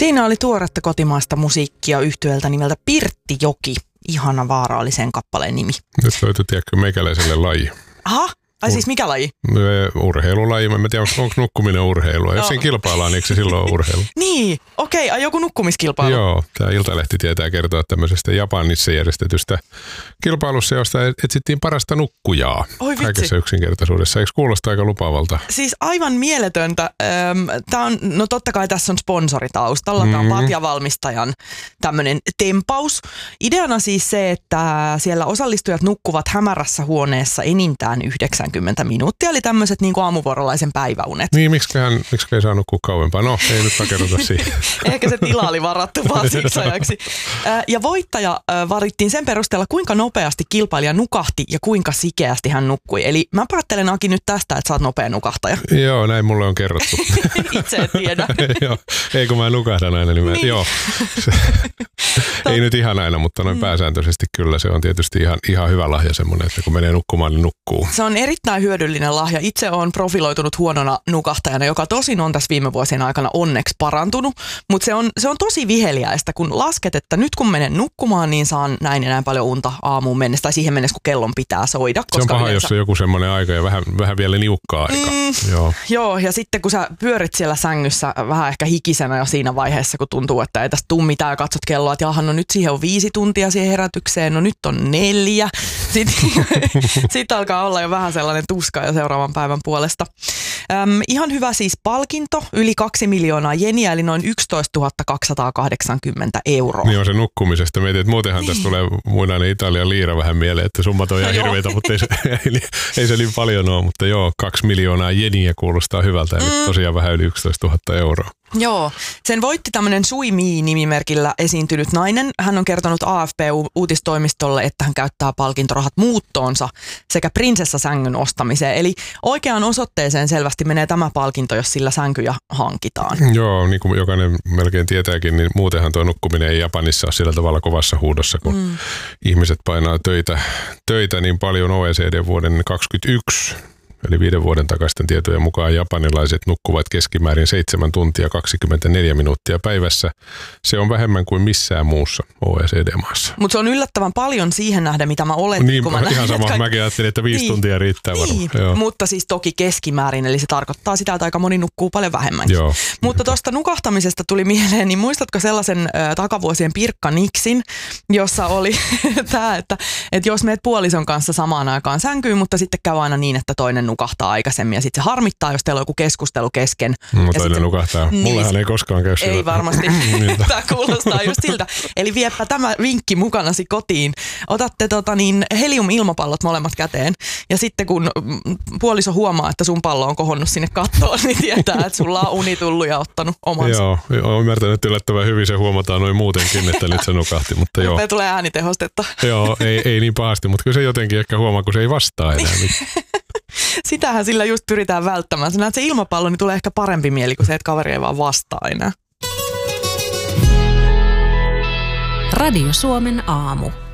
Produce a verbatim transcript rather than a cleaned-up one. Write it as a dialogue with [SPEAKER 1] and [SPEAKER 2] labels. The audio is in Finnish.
[SPEAKER 1] Siinä oli tuoretta kotimaista musiikkia yhtyeeltä nimeltä Pirttijoki. Ihana vaarallisen kappaleen nimi.
[SPEAKER 2] Nyt löytyi, tiedätkö, meikäläiselle laji.
[SPEAKER 1] Aha, ai siis mikä laji?
[SPEAKER 2] Urheilulaji. Mä en tiedä, onko nukkuminen urheilua. Jos siinä kilpaillaan, niin se silloin on urheilu?
[SPEAKER 1] Niin, okei. Okay. Ai joku nukkumiskilpailu?
[SPEAKER 2] Joo, tämä Iltalehti tietää kertoa tämmöisestä Japanissa järjestetystä kilpailussa, josta etsittiin parasta nukkujaa.
[SPEAKER 1] Oi vitsi.
[SPEAKER 2] Kaikessa yksinkertaisuudessa. Eikö kuulosta aika lupaavalta?
[SPEAKER 1] Siis aivan mieletöntä. Tämä on, no totta kai tässä on sponsori taustalla. Tämä on
[SPEAKER 2] Mm-hmm.
[SPEAKER 1] Patja-valmistajan tämmöinen tempaus. Ideana siis se, että siellä osallistujat nukkuvat hämärässä huoneessa enintään yhdeksänkymmentä minuuttia. Eli tämmöiset niin kuin aamuvuorolaisen päiväunet.
[SPEAKER 2] Niin, miksiköhän, miksikä ei saa nukkua kauempaa? No, ei nyt takerrota siihen.
[SPEAKER 1] Ehkä se tila oli varattu vaan siksi ajaksi. Ja voittaja varittiin sen perusteella, kuinka nopeasti kilpailija nukahti ja kuinka sikeästi hän nukkui. Eli mä päättelen, Aki, nyt tästä, että sä oot nopea nukahtaja.
[SPEAKER 2] Joo, näin mulle on kerrottu.
[SPEAKER 1] Itse et tiedä.
[SPEAKER 2] Joo, ei kun mä nukahdan aina, niin mä, niin. Joo. Ei nyt ihan aina, mutta noin pääsääntöisesti kyllä se on tietysti ihan, ihan hyvä lahja semmoinen, että kun menee nukkumaan, niin nukkuu.
[SPEAKER 1] Se on erittäin hyödyllinen lahja. Itse olen profiloitunut huonona nukahtajana, joka tosin on tässä viime vuosien aikana onneksi parantunut, mutta se on, se on tosi viheliäistä, kun lasket, että nyt kun menen nukkumaan, niin saan näin ja näin paljon unta aamuun mennessä tai siihen mennessä, kun kellon pitää soida.
[SPEAKER 2] Se on paha, yleensä... jos on joku semmoinen aika ja vähän, vähän vielä niukkaa aika. Mm,
[SPEAKER 1] joo. joo, ja sitten kun sä pyörit siellä sängyssä vähän ehkä hikisenä jo siinä vaiheessa, kun tuntuu, että ei tästä tule mitään ja katsot kelloa, että jaha, no nyt siihen on viisi tuntia siihen herätykseen, no nyt on neljä. Sitten sit alkaa olla jo vähän sellainen tuska jo seuraavan päivän puolesta. Öm, ihan hyvä siis palkinto, yli kaksi miljoonaa jeniä, eli noin yksitoistatuhatta kaksisataakahdeksankymmentä euroa.
[SPEAKER 2] Niin on se nukkumisesta. Mietin, että muutenhan niin. Tässä tulee muinainen Italian liira vähän mieleen, että summat on ihan no hirveitä, mutta ei se, ei, ei se niin paljon ole. Mutta joo, kaksi miljoonaa jeniä kuulostaa hyvältä, eli mm. tosiaan vähän yli yksitoistatuhatta euroa.
[SPEAKER 1] Joo, sen voitti tämmöinen Sui Mi-nimimerkillä esiintynyt nainen. Hän on kertonut A F P-uutistoimistolle, että hän käyttää palkintorahat muuttoonsa sekä prinsessasängyn ostamiseen. Eli oikeaan osoitteeseen selvästi menee tämä palkinto, jos sillä sänkyjä hankitaan.
[SPEAKER 2] Joo, niin kuin jokainen melkein tietääkin, niin muutenhan tuo nukkuminen ei Japanissa ole sillä tavalla kovassa huudossa, kun mm. ihmiset painaa töitä, töitä niin paljon. O E C D-vuoden kaksikymmentäyksi. Eli viiden vuoden takaisten tietojen mukaan japanilaiset nukkuvat keskimäärin seitsemän tuntia kaksikymmentäneljä minuuttia päivässä. Se on vähemmän kuin missään muussa O E C D-maassa.
[SPEAKER 1] Mutta se on yllättävän paljon siihen nähden, mitä mä oletin.
[SPEAKER 2] Niin,
[SPEAKER 1] kun mä
[SPEAKER 2] ihan
[SPEAKER 1] näin,
[SPEAKER 2] sama.
[SPEAKER 1] kaikki...
[SPEAKER 2] Mäkin ajattelin, että viisi
[SPEAKER 1] niin,
[SPEAKER 2] tuntia riittää varmaan.
[SPEAKER 1] niin. Mutta siis toki keskimäärin, eli se tarkoittaa sitä, että aika moni nukkuu paljon vähemmän.
[SPEAKER 2] Joo.
[SPEAKER 1] Mutta tuosta nukahtamisesta tuli mieleen, niin muistatko sellaisen äh, takavuosien Pirkka Niksin, jossa oli tämä, että, että jos meet puolison kanssa samaan aikaan sänkyyn, mutta sitten käy aina niin, että toinen nukahtaa aikaisemmin ja sitten se harmittaa, jos teillä on joku keskustelu kesken.
[SPEAKER 2] No,
[SPEAKER 1] ja
[SPEAKER 2] toinen
[SPEAKER 1] sit,
[SPEAKER 2] nukahtaa.
[SPEAKER 1] niin,
[SPEAKER 2] Mullehan ei koskaan käy sillä.
[SPEAKER 1] Ei varmasti. Tämä kuulostaa just siltä. Eli viepä tämä vinkki mukanasi kotiin. Otatte tota niin, helium-ilmapallot molemmat käteen ja sitten kun puoliso huomaa, että sun pallo on kohonnut sinne kattoon, niin tietää, että sulla on uni tullut ja ottanut omansa.
[SPEAKER 2] Joo, olen ymmärtänyt yllättävän hyvin. Se huomataan noin muutenkin, että nyt se nukahti. Mutta joo.
[SPEAKER 1] Tulee äänitehostetta.
[SPEAKER 2] Joo, ei, ei niin pahasti, mutta kyllä se jotenkin ehkä huomaa, kun se ei vastaa enää.
[SPEAKER 1] Sitähän sillä just pyritään välttämään. Sä näet se ilmapallo, niin tulee ehkä parempi mieli kuin se, että kaveri ei vaan vastaa enää.
[SPEAKER 3] Radio Suomen aamu.